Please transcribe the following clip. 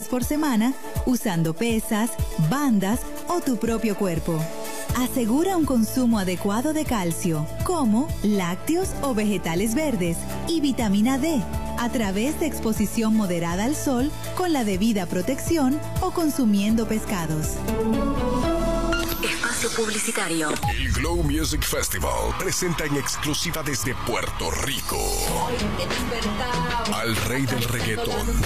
veces por semana usando pesas, bandas o tu propio cuerpo. Asegura un consumo adecuado de calcio, como lácteos o vegetales verdes, y vitamina D, a través de exposición moderada al sol con la debida protección o consumiendo pescados. Espacio publicitario. El Glow Music Festival presenta en exclusiva desde Puerto Rico al rey del reggaetón,